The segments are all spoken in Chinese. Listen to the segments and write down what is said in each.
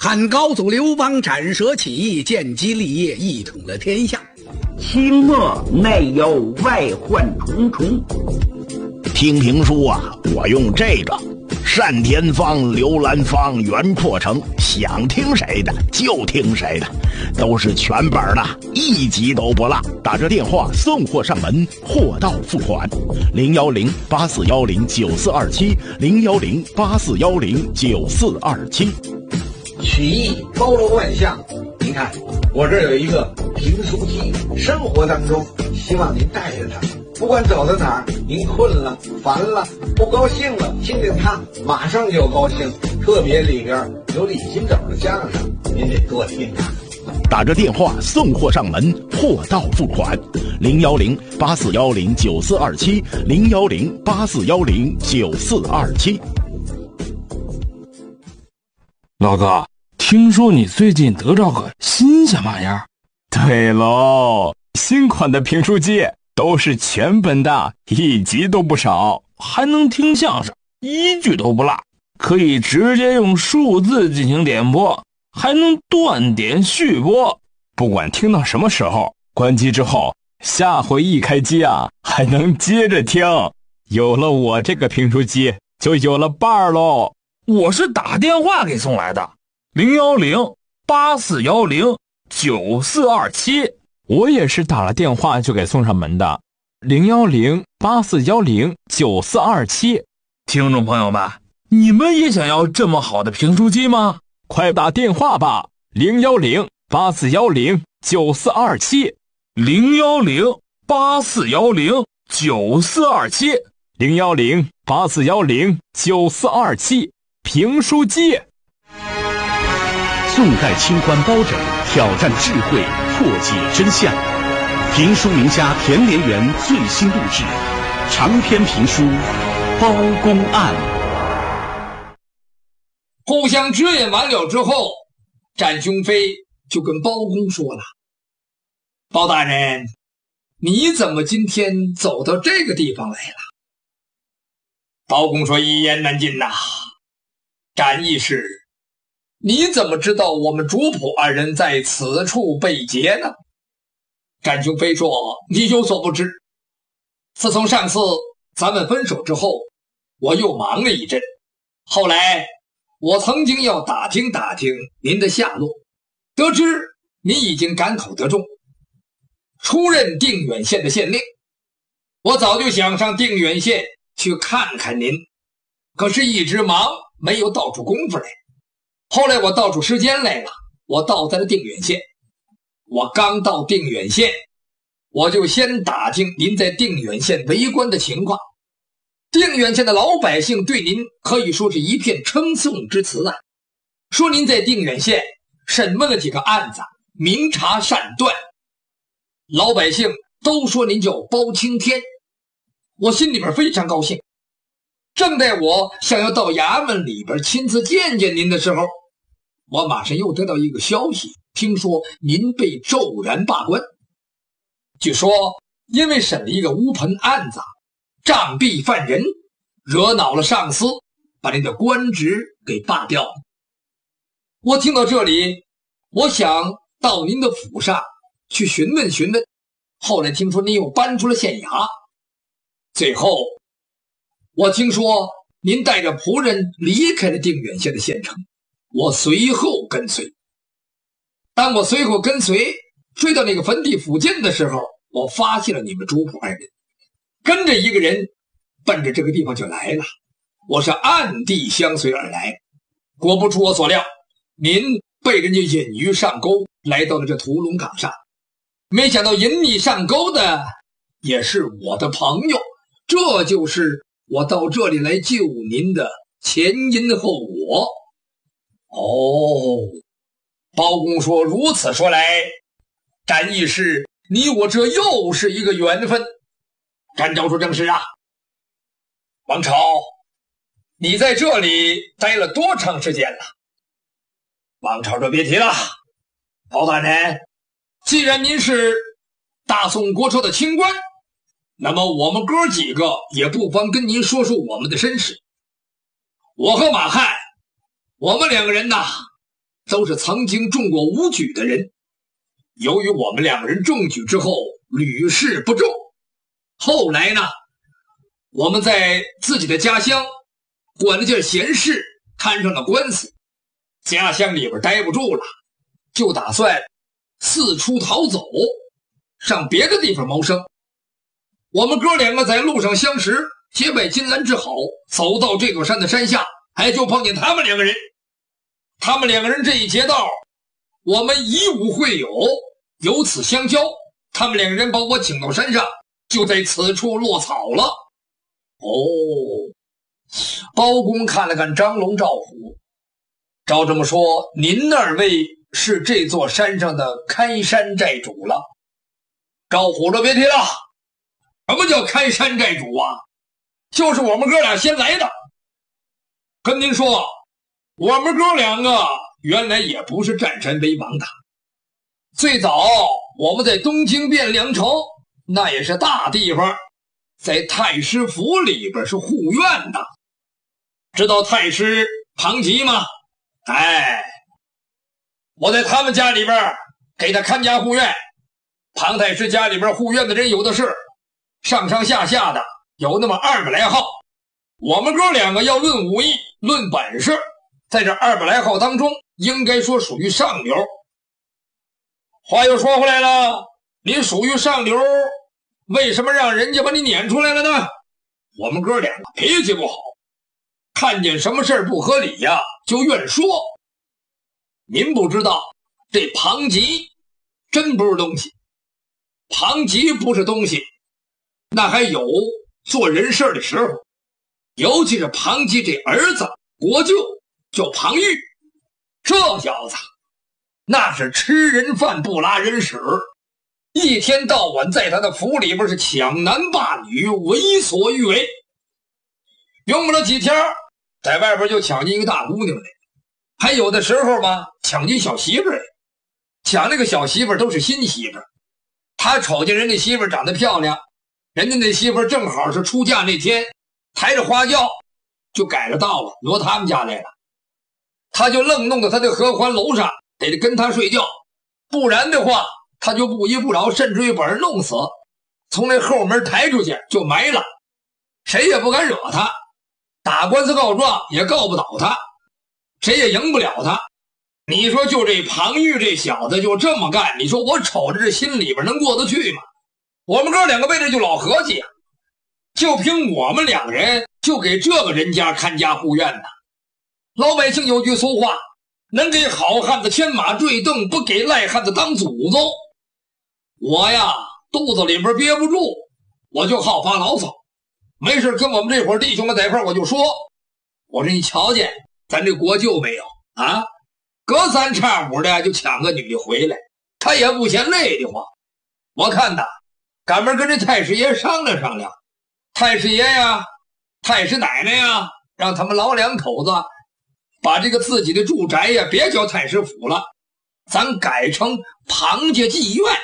汉高祖刘邦斩蛇起义，建基立业，一统了天下。 清末内忧外患重重。 听评书啊，我用这个单田芳、刘兰芳、袁阔成，想听谁的就听谁的，都是全本的，一集都不落。打这电话送货上门，货到付款。010-8410-9427，010-8410-9427。 曲艺包罗万象，您看我这儿有一个评书机，生活当中希望您带着它，不管走到哪儿，您困了、烦了、不高兴了，听听它，马上就高兴。特别里边有李金斗的相声，您得多听啊。 打着电话送货上门，货到付款。010-8410-9427，010-8410-9427。 老哥，听说你最近得着个新鲜玩意儿？ 对喽，新款的评书机都是全本的，一集都不少， 还能听相声，一句都不落，可以直接用数字进行点播，还能断点续播。 不管听到什么时候，关机之后，下回一开机啊，还能接着听。有了我这个评书机，就有了伴儿喽。 我是打电话给送来的，010-8410-9427。 我也是打了电话就给送上门的，010-8410-9427。 听众朋友们，你们也想要这么好的评书机吗？ 快打电话吧，010-8410-9427， 010-8410-9427， 010-8410-9427。评书机。 宋代清官包拯挑战智慧，破解真相。评书名家田连元最新录制长篇评书《包公案》。 互相指引完了之后，展雄飞就跟包公说了：“包大人，你怎么今天走到这个地方来了？”包公说：“一言难尽呐。”展义士，你怎么知道我们主仆二人在此处被劫呢？展雄飞说：“你有所不知，自从上次咱们分手之后，我又忙了一阵，后来我曾经要打听打听您的下落，得知您已经赶考得中，出任定远县的县令。我早就想上定远县去看看您，可是一直忙，没有倒出功夫来。后来我倒出时间来了，我到在了定远县。我刚到定远县，我就先打听您在定远县为官的情况。定远县的老百姓对您可以说是一片称颂之词啊，说您在定远县审问了几个案子，明察善断，老百姓都说您叫包青天。我心里边非常高兴。正在我想要到衙门里边亲自见见您的时候，我马上又得到一个消息，听说您被骤然罢官。据说因为审了一个乌盆案子，杖毙犯人，惹恼了上司，把您的官职给罢掉了。我听到这里，我想到您的府上去询问询问，后来听说您又搬出了县衙，最后我听说您带着仆人离开了定远县的县城，我随后跟随。当我随后跟随追到那个坟地附近的时候，我发现了你们主仆二人，跟着一个人奔着这个地方就来了。我是暗地相随而来，果不出我所料，您被人家引鱼上钩，来到了这屠龙岗上。没想到引你上钩的也是我的朋友，这就是我到这里来救您的前因后果。包公说：“如此说来，展义士，你我这又是一个缘分。”展昭说：“正是啊。王朝，你在这里待了多长时间了？”王朝说：“别提了。包大人，既然您是大宋国朝的清官，那么我们哥几个也不妨跟您说说我们的身世。我和马汉，我们两个人呐， 都是曾经中过武举的人。由于我们2个人中举之后屡试不中，后来呢，我们在自己的家乡管了件闲事，摊上了官司，家乡里边待不住了，就打算四处逃走，上别的地方谋生。我们哥2个在路上相识，结拜金兰之好，走到这座山的山下，就碰见他们2个人。他们2个人这一劫道，我们以武会友，由此相交。他们2个人把我请到山上，就在此处落草了。包公看了看张龙、赵虎，照这么说，您2位是这座山上的开山寨主了。赵虎说：“别提了，什么叫开山寨主啊？就是我们哥俩先来的。跟您说，我们哥2个原来也不是占山为王的。最早我们在东京汴梁城，那也是大地方，在太师府里边是护院的。知道太师庞吉吗？我在他们家里边给他看家护院。庞太师家里边护院的人有的是，上上下下的有那么200来号。我们哥2个要论武艺论本事，在这200来号当中应该说属于上流。话又说回来了，你属于上流，为什么让人家把你撵出来了呢？我们哥2个脾气不好，看见什么事儿不合理呀，就愿说。您不知道，这庞吉真不是东西。庞吉不是东西，那还有做人事的时候。尤其是庞吉这儿子国舅叫庞玉，这小子那是吃人饭不拉人屎，一天到晚在他的府里边是抢男霸女，为所欲为。用不了几天，在外边就抢进一个大姑娘来，还有的时候嘛，抢进小媳妇来。抢那个小媳妇都是新媳妇，他瞅见人家媳妇长得漂亮，人家那媳妇正好是出嫁那天抬着花轿就改了道了，挪他们家来了。他就愣弄到他的合欢楼上，得跟他睡觉，不然的话他就不依不饶，甚至于把人弄死，从那后门抬出去就埋了，谁也不敢惹他，打官司告状也告不倒他，谁也赢不了他。你说就这庞玉这小子就这么干，你说我瞅着这心里边能过得去吗？我们哥2个为这就老合计啊，就凭我们2人就给这个人家看家护院呢。老百姓有句俗话，能给好汉子牵马坠镫，不给赖汉子当祖宗。我呀肚子里边憋不住，我就好发牢骚，没事跟我们这伙弟兄们在一块我就说，我说你瞧见咱这国舅没有啊？隔3差5的就抢个女的回来，他也不嫌累的慌。我看他赶明跟这太师爷商量商量，太师爷呀太师奶奶呀，让他们老2口子把这个自己的住宅呀别叫太师府了，咱改成庞家妓院。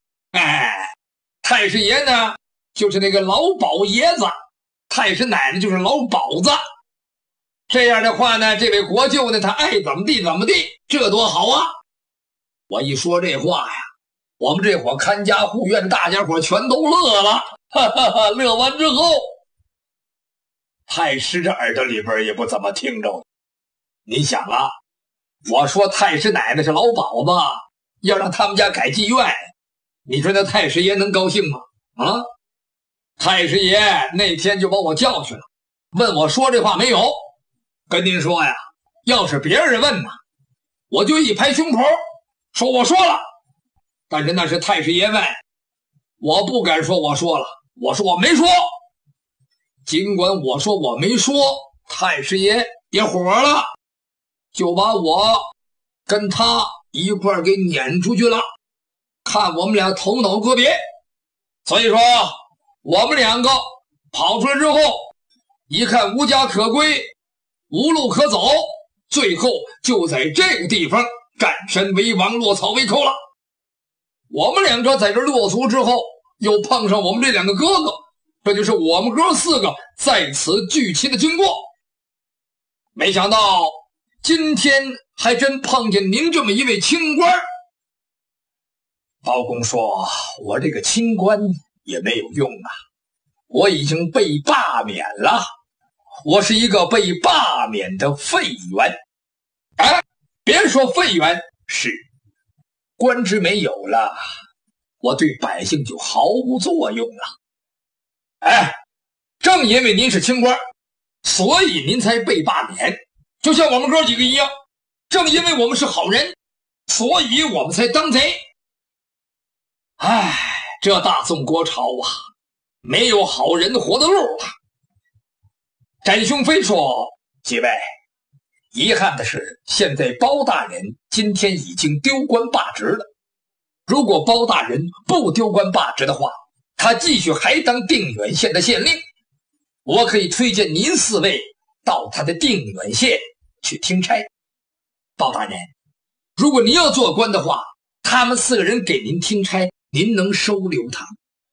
太师爷呢就是那个老鸨爷子，太师奶奶就是老鸨子。这样的话呢，这位国舅呢他爱怎么地怎么地，这多好啊。我一说这话呀，我们这伙看家护院大家伙全都乐了，哈哈哈。乐完之后，太师这耳朵里边也不怎么听着。你想啊，我说太师奶奶是老鸨子，要让他们家改妓院，你说那太师爷能高兴吗？啊，太师爷那天就把我叫去了，问我说这话没有。跟您说呀，要是别人问呢，我就一拍胸脯说我说了，但是那是太师爷问，我不敢说我说了，我说我没说。尽管我说我没说，太师爷也火了，就把我跟他一块给撵出去了，看我们俩头脑个别。所以说我们2个跑出来之后，一看无家可归，无路可走，最后就在这个地方占山为王，落草为寇了。我们2个在这落足之后，又碰上我们这2个哥哥，这就是我们哥4个在此聚齐的经过。没想到今天还真碰见您这么一位清官。包公说，我这个清官也没有用啊，我已经被罢免了，我是一个被罢免的废员。哎，别说废员，是官职没有了，我对百姓就毫无作用了。哎，正因为您是清官，所以您才被罢免，就像我们哥几个一样，正因为我们是好人，所以我们才当贼。哎，这大宋国朝啊，没有好人活的路了。展雄飞说，几位，遗憾的是，现在包大人今天已经丢官罢职了。如果包大人不丢官罢职的话，他继续还当定远县的县令，我可以推荐您4位到他的定远县去听差。包大人，如果您要做官的话，他们4个人给您听差，您能收留他？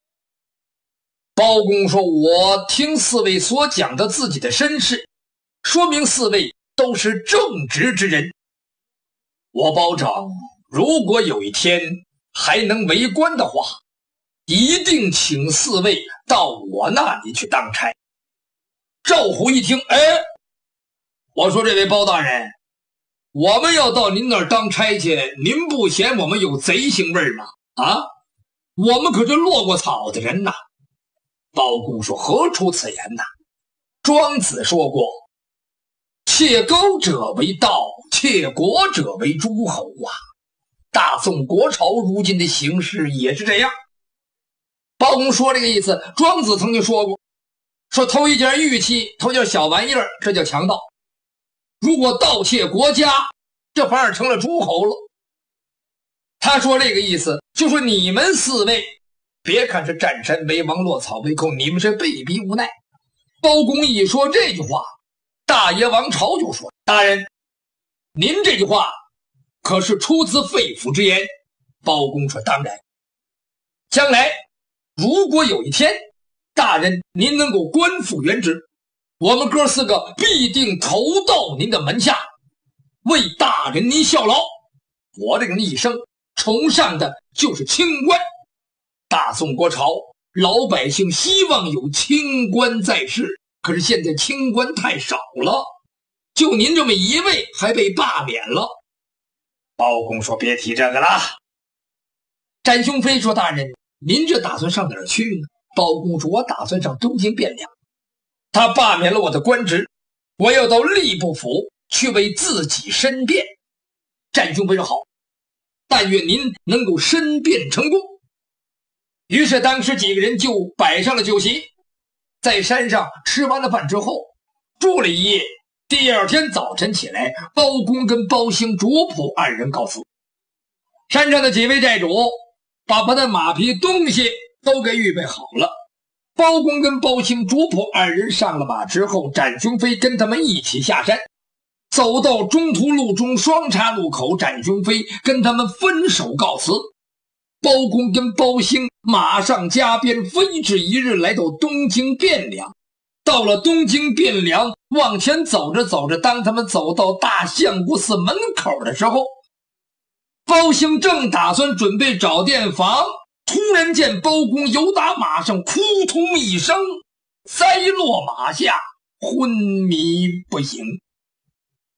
包公说，我听4位所讲的自己的身世，说明4位都是正直之人。我保证，如果有一天还能为官的话，一定请4位到我那里去当差。赵虎一听，哎，我说这位包大人，我们要到您那儿当差去，您不嫌我们有贼腥味吗？啊，我们可是落过草的人呐。包公说，何出此言呐？庄子说过，窃钩者为盗，窃国者为诸侯啊。大宋国朝如今的形势也是这样。包公说这个意思，庄子曾经说过，说偷一件玉器，偷件小玩意儿，这叫强盗。如果盗窃国家，这反而成了诸侯了。他说这个意思，就说你们4位，别看是占山为王，落草为寇，你们是被逼无奈。包公一说这句话，大爷王朝就说，大人，您这句话可是出自肺腑之言。包公说，当然，将来如果有一天大人您能够官复原职，我们哥4个必定投到您的门下，为大人您效劳。我这个人一生崇尚的就是清官，大宋国朝老百姓希望有清官在世，可是现在清官太少了，就您这么一位还被罢免了。包公说，别提这个了。展雄飞说，大人，您这打算上哪儿去呢？包公说，我打算上东京汴梁。他罢免了我的官职，我要到吏部府去为自己申辩。展雄飞说，好，但愿您能够申辩成功。于是当时几个人就摆上了酒席，在山上吃完了饭之后，住了一夜。第二天早晨起来，包公跟包兴、卓普2人告辞。山上的几位寨主把他的马匹东西都给预备好了。包公跟包兴、卓普2人上了马之后，展雄飞跟他们一起下山，走到中途路中双岔路口，展雄飞跟他们分手告辞。包公跟包兴马上加鞭，飞至一日来到东京汴梁。到了东京汴梁，往前走着走着，当他们走到大相国寺门口的时候，包兴正打算准备找店房，突然见包公由打马上扑通一声栽落马下，昏迷不醒。